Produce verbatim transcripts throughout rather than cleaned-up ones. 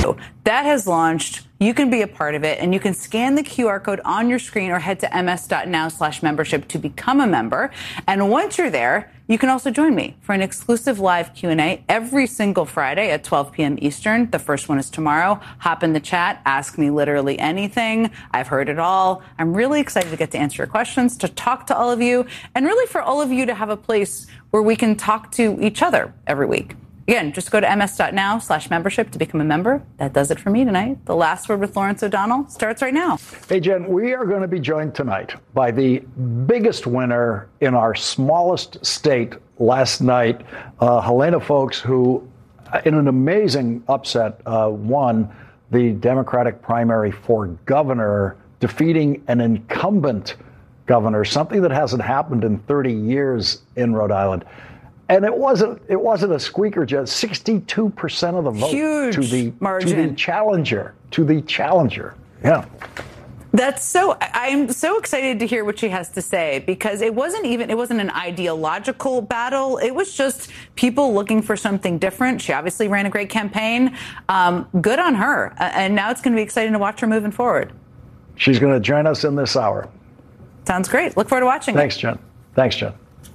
you. That has launched. You can be a part of it, and you can scan the Q R code on your screen or head to ms.now slash membership to become a member. And once you're there, you can also join me for an exclusive live Q and A every single Friday at twelve p.m. Eastern. The first one is tomorrow. Hop in the chat. Ask me literally anything. I've heard it all. I'm really excited to get to answer your questions, to talk to all of you, and really for all of you to have a place where we can talk to each other every week. Again, just go to ms.now slash membership to become a member. That does it for me tonight. The Last Word with Lawrence O'Donnell starts right now. Hey, Jen, we are going to be joined tonight by the biggest winner in our smallest state last night, uh, Helena Foulkes, who, in an amazing upset, uh, won the Democratic primary for governor, defeating an incumbent governor, something that hasn't happened in thirty years in Rhode Island. And it wasn't it wasn't a squeaker, just sixty-two percent of the vote Huge to the margin. to the challenger, to the challenger. Yeah. That's so I'm so excited to hear what she has to say, because it wasn't even it wasn't an ideological battle. It was just people looking for something different. She obviously ran a great campaign. Um, good on her. Uh, and now it's going to be exciting to watch her moving forward. She's going to join us in this hour. Sounds great. Look forward to watching. Thanks, Jen. Thanks, Jen.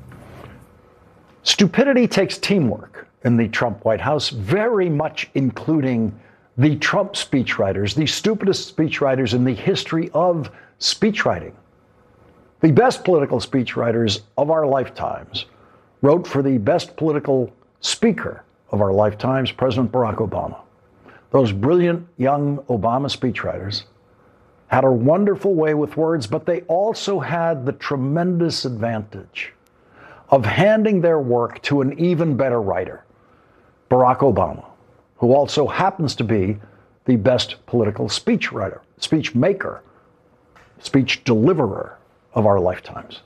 Stupidity takes teamwork in the Trump White House, very much including the Trump speechwriters, the stupidest speechwriters in the history of speechwriting. The best political speechwriters of our lifetimes wrote for the best political speaker of our lifetimes, President Barack Obama. Those brilliant young Obama speechwriters had a wonderful way with words, but they also had the tremendous advantage of handing their work to an even better writer, Barack Obama, who also happens to be the best political speech writer, speech maker, speech deliverer of our lifetimes.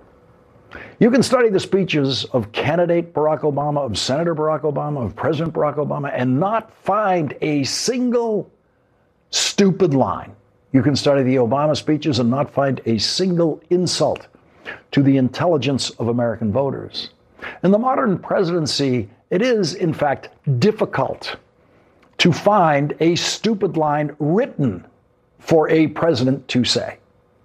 You can study the speeches of candidate Barack Obama, of Senator Barack Obama, of President Barack Obama, and not find a single stupid line. You can study the Obama speeches and not find a single insult to the intelligence of American voters. In the modern presidency, it is, in fact, difficult to find a stupid line written for a president to say,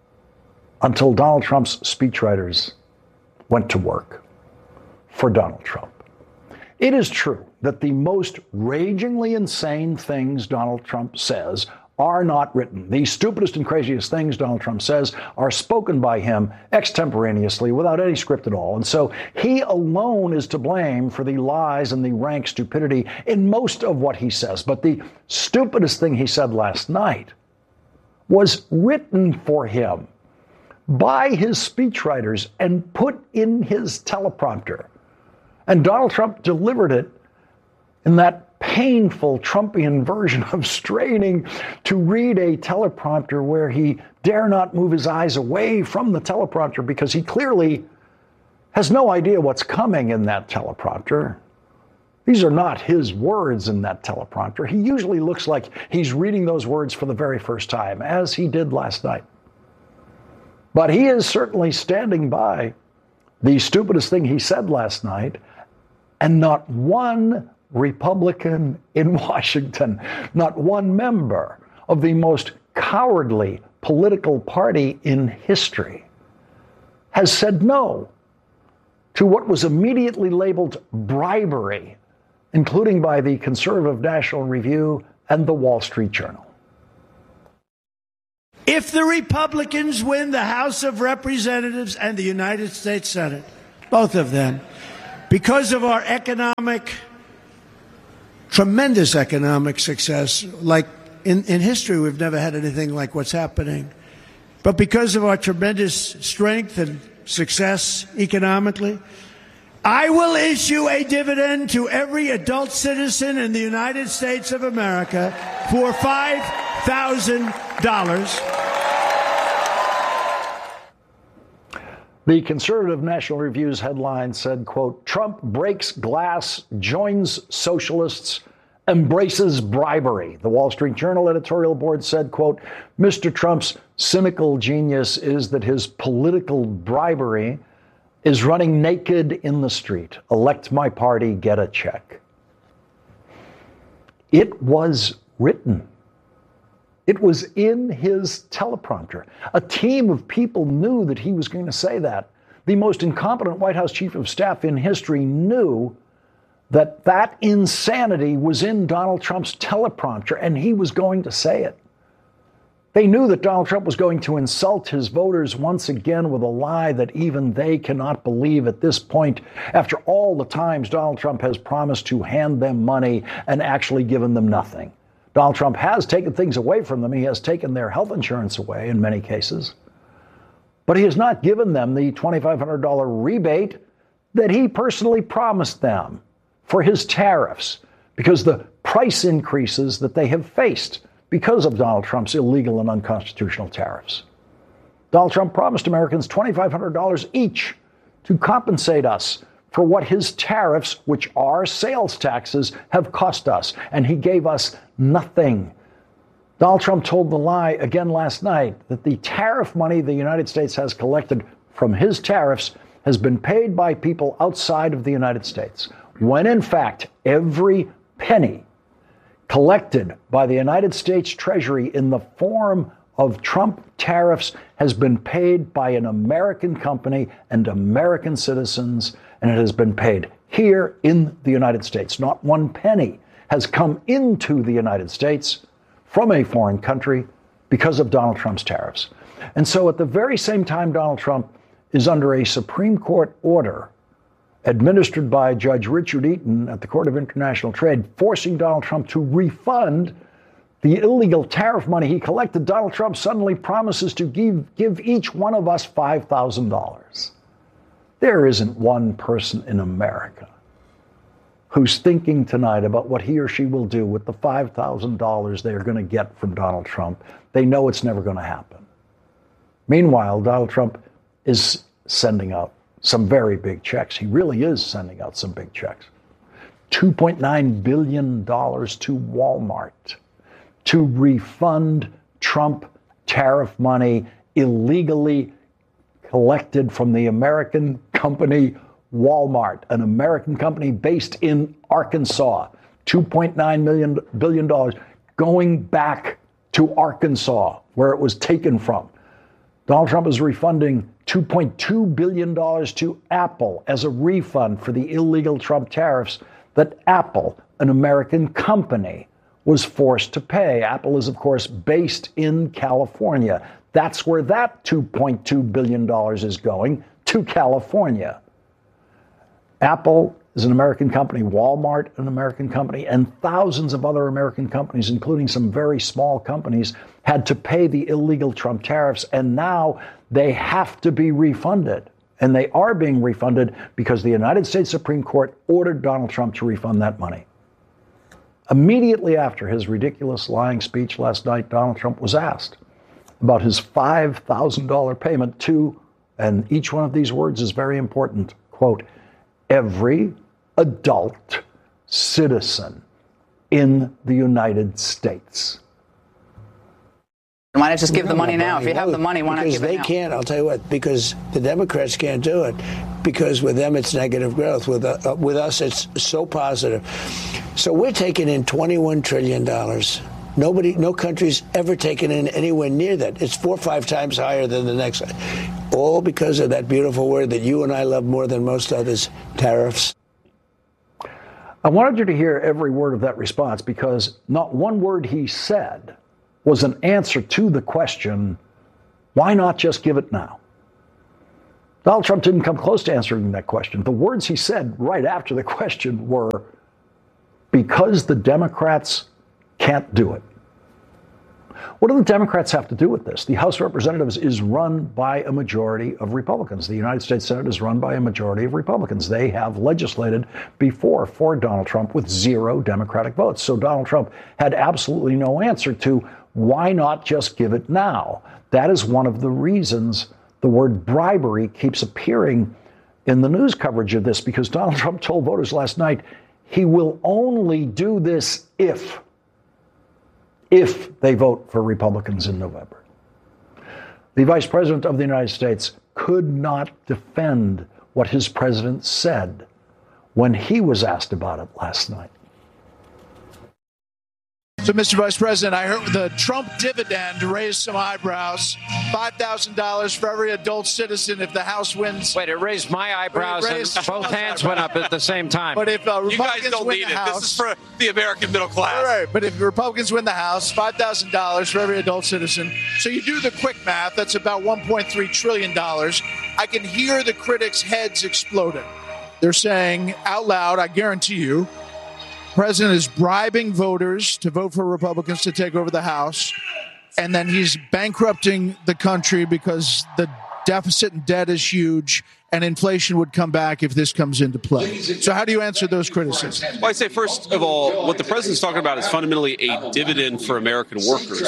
until Donald Trump's speechwriters went to work for Donald Trump. It is true that the most ragingly insane things Donald Trump says are not written. The stupidest and craziest things Donald Trump says are spoken by him extemporaneously without any script at all. And so he alone is to blame for the lies and the rank stupidity in most of what he says. But the stupidest thing he said last night was written for him by his speechwriters and put in his teleprompter. And Donald Trump delivered it in that painful Trumpian version of straining to read a teleprompter where he dare not move his eyes away from the teleprompter because he clearly has no idea what's coming in that teleprompter. These are not his words in that teleprompter. He usually looks like he's reading those words for the very first time, as he did last night. But he is certainly standing by the stupidest thing he said last night, and not one Republican in Washington, not one member of the most cowardly political party in history has said no to what was immediately labeled bribery, including by the Conservative National Review and the Wall Street Journal. If the Republicans win the House of Representatives and the United States Senate, both of them, because of our economic tremendous economic success. Like in, in history, we've never had anything like what's happening. But because of our tremendous strength and success economically, I will issue a dividend to every adult citizen in the United States of America for five thousand dollars. The Conservative National Review's headline said, quote, Trump breaks glass, joins socialists, embraces bribery. The Wall Street Journal editorial board said, quote, Mister Trump's cynical genius is that his political bribery is running naked in the street. Elect my party, get a check. It was written. It was in his teleprompter. A team of people knew that he was going to say that. The most incompetent White House chief of staff in history knew that that insanity was in Donald Trump's teleprompter, and he was going to say it. They knew that Donald Trump was going to insult his voters once again with a lie that even they cannot believe at this point, after all the times Donald Trump has promised to hand them money and actually given them nothing. Donald Trump has taken things away from them. He has taken their health insurance away in many cases. But he has not given them the twenty-five hundred dollars rebate that he personally promised them for his tariffs, because the price increases that they have faced because of Donald Trump's illegal and unconstitutional tariffs. Donald Trump promised Americans twenty-five hundred dollars each to compensate us for what his tariffs, which are sales taxes, have cost us, and he gave us nothing. Donald Trump told the lie again last night that the tariff money the United States has collected from his tariffs has been paid by people outside of the United States, when in fact every penny collected by the United States Treasury in the form of Trump tariffs has been paid by an American company and American citizens, and it has been paid here in the United States. Not one penny has come into the United States from a foreign country because of Donald Trump's tariffs. And so at the very same time Donald Trump is under a Supreme Court order administered by Judge Richard Eaton at the Court of International Trade, forcing Donald Trump to refund the illegal tariff money he collected, Donald Trump suddenly promises to give, give each one of us five thousand dollars. There isn't one person in America who's thinking tonight about what he or she will do with the five thousand dollars they're going to get from Donald Trump. They know it's never going to happen. Meanwhile, Donald Trump is sending out some very big checks. He really is sending out some big checks. two point nine billion dollars to Walmart to refund Trump tariff money illegally collected from the American company Walmart, an American company based in Arkansas. two point nine billion dollars going back to Arkansas, where it was taken from. Donald Trump is refunding two point two billion dollars to Apple as a refund for the illegal Trump tariffs that Apple, an American company, was forced to pay. Apple is, of course, based in California. That's where that two point two billion dollars is going, to California. Apple is an American company, Walmart, an American company, and thousands of other American companies, including some very small companies, had to pay the illegal Trump tariffs, and now they have to be refunded. And they are being refunded because the United States Supreme Court ordered Donald Trump to refund that money. Immediately after his ridiculous lying speech last night, Donald Trump was asked about his five thousand dollars payment to, and each one of these words is very important, quote, every adult citizen in the United States. Why not just give no, the money no, now? If you have the money, why not give it now? Because they can't, I'll tell you what, because the Democrats can't do it. Because with them, it's negative growth. With, uh, with us, it's so positive. So we're taking in twenty-one trillion dollars. Nobody, no country's ever taken in anywhere near that. It's four or five times higher than the next. All because of that beautiful word that you and I love more than most others, tariffs. I wanted you to hear every word of that response because not one word he said was an answer to the question, why not just give it now? Donald Trump didn't come close to answering that question. The words he said right after the question were, because the Democrats can't do it. What do the Democrats have to do with this? The House of Representatives is run by a majority of Republicans. The United States Senate is run by a majority of Republicans. They have legislated before for Donald Trump with zero Democratic votes. So Donald Trump had absolutely no answer to why not just give it now? That is one of the reasons the word bribery keeps appearing in the news coverage of this, because Donald Trump told voters last night he will only do this if if they vote for Republicans in November. The Vice President of the United States could not defend what his president said when he was asked about it last night. So, Mister Vice President, I heard the Trump dividend raised some eyebrows. five thousand dollars for every adult citizen if the House wins. Wait, it raised my eyebrows raised and both hands went up at the same time. But if uh, Republicans you guys don't win need the it. House, This is for the American middle class. All right, but if Republicans win the House, five thousand dollars for every adult citizen. So you do the quick math, that's about one point three trillion dollars. I can hear the critics' heads exploding. They're saying out loud, I guarantee you, the president is bribing voters to vote for Republicans to take over the House, and then he's bankrupting the country because the deficit and debt is huge, and inflation would come back if this comes into play. So how do you answer those criticisms? Well, I say, first of all, what the president's talking about is fundamentally a dividend for American workers.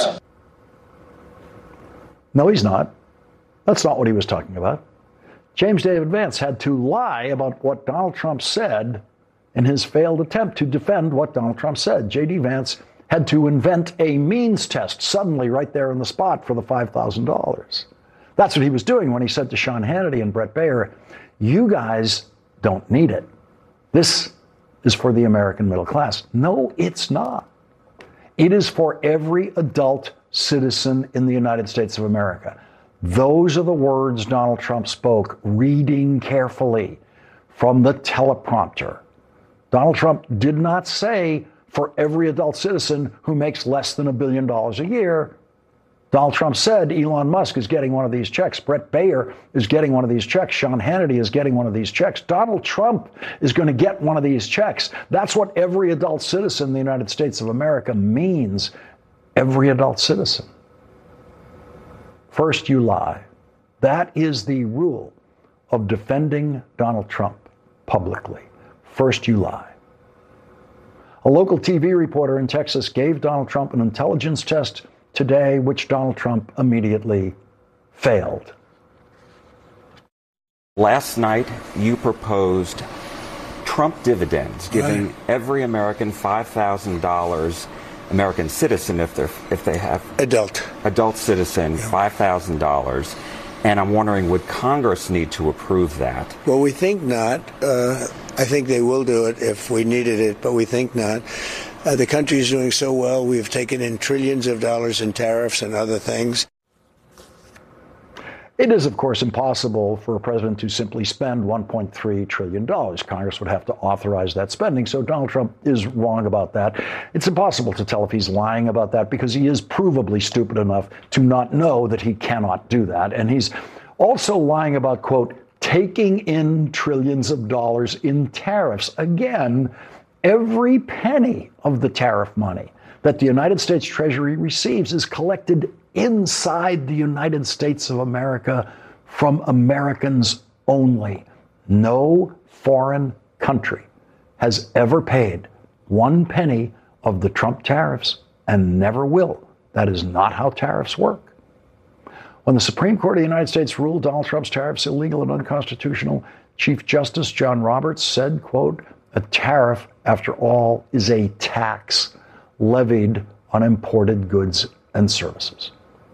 No, he's not. That's not what he was talking about. James David Vance had to lie about what Donald Trump said in his failed attempt to defend what Donald Trump said. J D. Vance had to invent a means test suddenly right there on the spot for the five thousand dollars. That's what he was doing when he said to Sean Hannity and Bret Baier, you guys don't need it. This is for the American middle class. No, it's not. It is for every adult citizen in the United States of America. Those are the words Donald Trump spoke, reading carefully from the teleprompter. Donald Trump did not say for every adult citizen who makes less than a billion dollars a year. Donald Trump said Elon Musk is getting one of these checks. Bret Baier is getting one of these checks. Sean Hannity is getting one of these checks. Donald Trump is going to get one of these checks. That's what every adult citizen in the United States of America means. Every adult citizen. First, you lie. That is the rule of defending Donald Trump publicly. First, you lie. A local T V reporter in Texas gave Donald Trump an intelligence test today, which Donald Trump immediately failed. Last night, you proposed Trump dividends, giving right. every American five thousand dollars, American citizen, if they're if they have adult adult citizen, yeah. five thousand dollars. And I'm wondering, would Congress need to approve that? Well, we think not. Uh, I think they will do it if we needed it, but we think not. Uh, the country is doing so well. We've taken in trillions of dollars in tariffs and other things. It is, of course, impossible for a president to simply spend one point three trillion dollars. Congress would have to authorize that spending. So Donald Trump is wrong about that. It's impossible to tell if he's lying about that because he is provably stupid enough to not know that he cannot do that. And he's also lying about, quote, taking in trillions of dollars in tariffs. Again, every penny of the tariff money that the United States Treasury receives is collected inside the United States of America from Americans only. No foreign country has ever paid one penny of the Trump tariffs and never will. That is not how tariffs work. When the Supreme Court of the United States ruled Donald Trump's tariffs illegal and unconstitutional, Chief Justice John Roberts said, quote, a tariff, after all, is a tax levied on imported goods and services.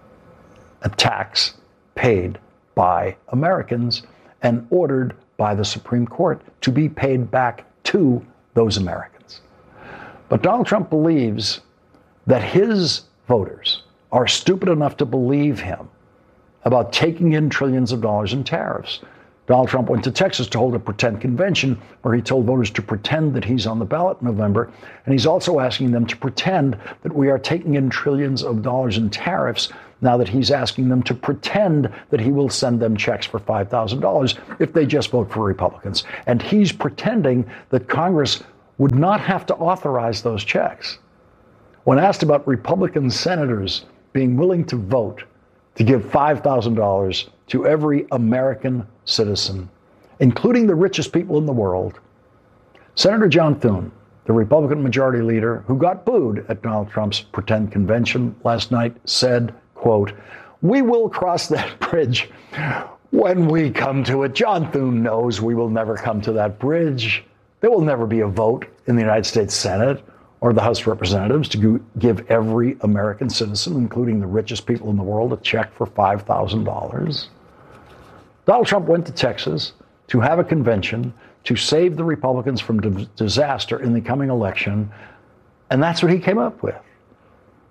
A tax paid by Americans and ordered by the Supreme Court to be paid back to those Americans. But Donald Trump believes that his voters are stupid enough to believe him about taking in trillions of dollars in tariffs. Donald Trump went to Texas to hold a pretend convention where he told voters to pretend that he's on the ballot in November. And he's also asking them to pretend that we are taking in trillions of dollars in tariffs now that he's asking them to pretend that he will send them checks for five thousand dollars if they just vote for Republicans. And he's pretending that Congress would not have to authorize those checks. When asked about Republican senators being willing to vote to give five thousand dollars to every American citizen, including the richest people in the world, Senator John Thune, the Republican majority leader who got booed at Donald Trump's pretend convention last night, said, quote, we will cross that bridge when we come to it. John Thune knows we will never come to that bridge. There will never be a vote in the United States Senate or the House of Representatives to give every American citizen, including the richest people in the world, a check for five thousand dollars. Donald Trump went to Texas to have a convention to save the Republicans from d- disaster in the coming election, and that's what he came up with.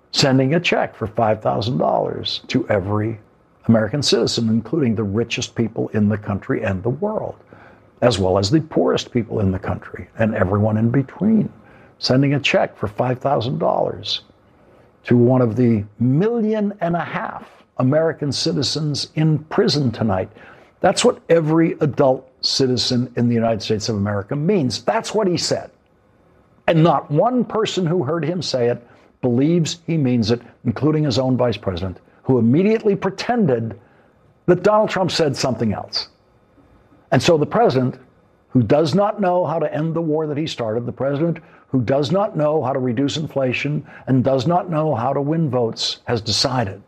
sending a check for five thousand dollars to every American citizen, including the richest people in the country and the world, as well as the poorest people in the country and everyone in between, sending a check for five thousand dollars to one of the million and a half American citizens in prison tonight. That's what every adult citizen in the United States of America means. That's what he said. And not one person who heard him say it believes he means it, including his own vice president, who immediately pretended that Donald Trump said something else. And so the president, who does not know how to end the war that he started, the president who does not know how to reduce inflation and does not know how to win votes, has decided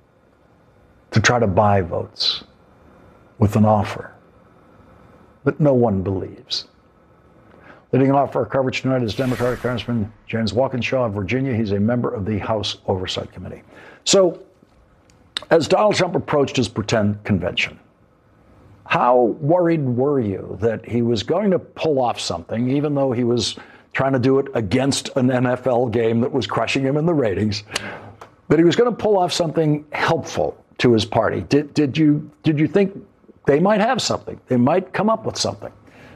to try to buy votes with an offer that no one believes. Leading off our coverage tonight is Democratic Congressman James Walkinshaw of Virginia. He's a member of the House Oversight Committee. So, as Donald Trump approached his pretend convention, how worried were you that he was going to pull off something, even though he was trying to do it against an N F L game that was crushing him in the ratings, that he was going to pull off something helpful to his party? Did, did you did you think they might have something? They might come up with something?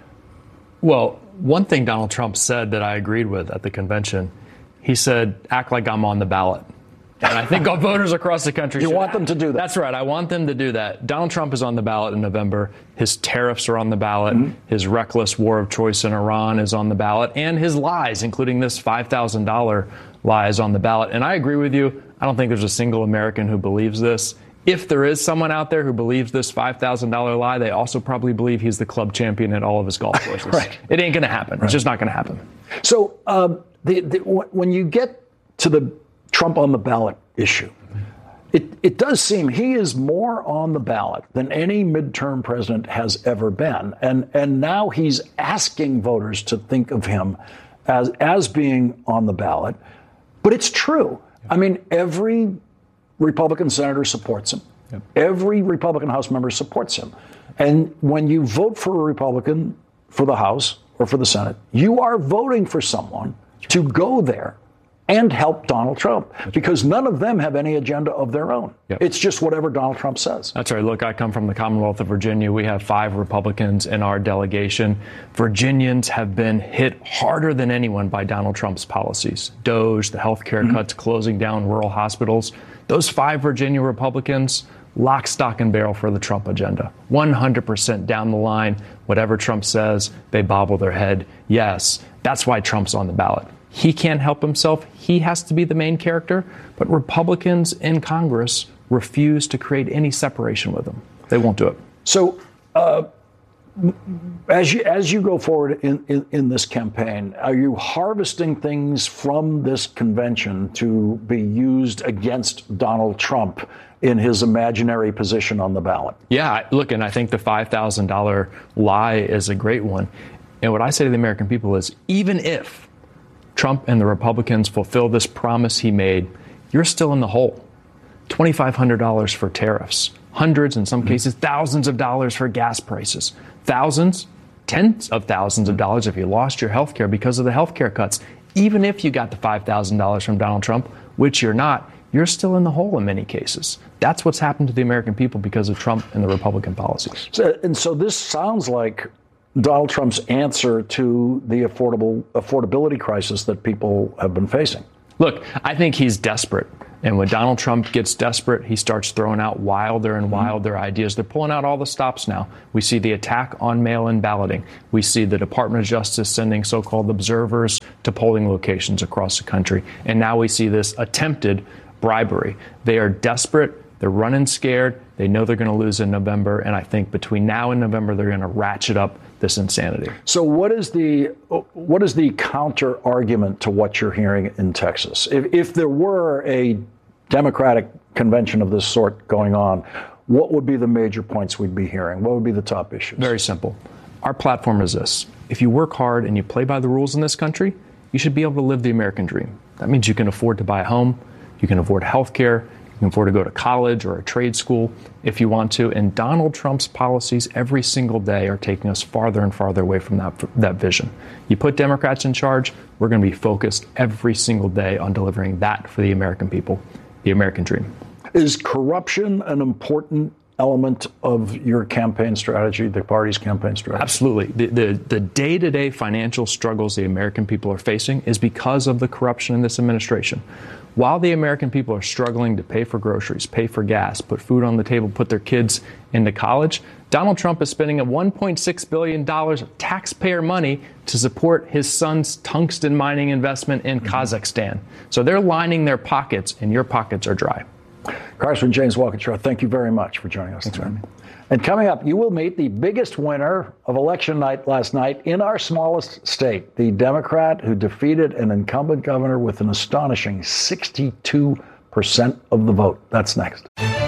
Well, one thing Donald Trump said that I agreed with at the convention, he said, act like I'm on the ballot. And I think all voters across the country You should. want them to do that? That's right. I want them to do that. Donald Trump is on the ballot in November. His tariffs are on the ballot. Mm-hmm. His reckless war of choice in Iran is on the ballot. And his lies, including this five thousand dollars lie, is on the ballot. And I agree with you. I don't think there's a single American who believes this. If there is someone out there who believes this five thousand dollars lie, they also probably believe he's the club champion at all of his golf courses. Right. It ain't going to happen. Right. It's just not going to happen. So um, the, the, when you get to the Trump on the ballot issue, it, it does seem he is more on the ballot than any midterm president has ever been. And, and now he's asking voters to think of him as, as being on the ballot. But it's true. I mean, every Republican senator supports him. Yep. Every Republican House member supports him. And when you vote for a Republican for the House or for the Senate, you are voting for someone to go there and help Donald Trump, because none of them have any agenda of their own. Yep. It's just whatever Donald Trump says. That's right. Look, I come from the Commonwealth of Virginia. We have five Republicans in our delegation. Virginians have been hit harder than anyone by Donald Trump's policies. DOGE, the health care mm-hmm. cuts, closing down rural hospitals. Those five Virginia Republicans, lock, stock, and barrel for the Trump agenda. one hundred percent down the line, whatever Trump says, they bobble their head. Yes, that's why Trump's on the ballot. He can't help himself. He has to be the main character. But Republicans in Congress refuse to create any separation with him. They won't do it. So uh, as you as you go forward in, in, in this campaign, are you harvesting things from this convention to be used against Donald Trump in his imaginary position on the ballot? Yeah, look, and I think the five thousand dollars lie is a great one. And what I say to the American people is, even if Trump and the Republicans fulfill this promise he made, you're still in the hole. two thousand five hundred dollars for tariffs, hundreds, in some cases, thousands of dollars for gas prices, thousands, tens of thousands of dollars if you lost your health care because of the health care cuts. Even if you got the five thousand dollars from Donald Trump, which you're not, you're still in the hole in many cases. That's what's happened to the American people because of Trump and the Republican policies. So, and so this sounds like Donald Trump's answer to the affordable affordability crisis that people have been facing. Look, I think he's desperate. And when Donald Trump gets desperate, he starts throwing out wilder and wilder mm-hmm. ideas. They're pulling out all the stops now. We see the attack on mail-in balloting. We see the Department of Justice sending so-called observers to polling locations across the country. And now we see this attempted bribery. They are desperate. They're running scared. They know they're going to lose in November. And I think between now and November, they're going to ratchet up this insanity. So what is the what is the counter argument to what you're hearing in Texas? If, if there were a Democratic convention of this sort going on, what would be the major points we'd be hearing? What would be the top issues? Very simple. Our platform is this. If you work hard and you play by the rules in this country, you should be able to live the American dream. That means you can afford to buy a home, you can afford health care, can afford to go to college or a trade school if you want to. And Donald Trump's policies every single day are taking us farther and farther away from that, that vision. You put Democrats in charge, we're going to be focused every single day on delivering that for the American people, the American dream. Is corruption an important element of your campaign strategy, the party's campaign strategy? Absolutely. The, the, the day-to-day financial struggles the American people are facing is because of the corruption in this administration. While the American people are struggling to pay for groceries, pay for gas, put food on the table, put their kids into college, Donald Trump is spending a one point six billion dollars of taxpayer money to support his son's tungsten mining investment in mm-hmm. Kazakhstan. So they're lining their pockets, and your pockets are dry. Congressman James Walkinshaw, thank you very much for joining us today. And coming up, you will meet the biggest winner of election night last night in our smallest state, the Democrat who defeated an incumbent governor with an astonishing sixty-two percent of the vote. That's next.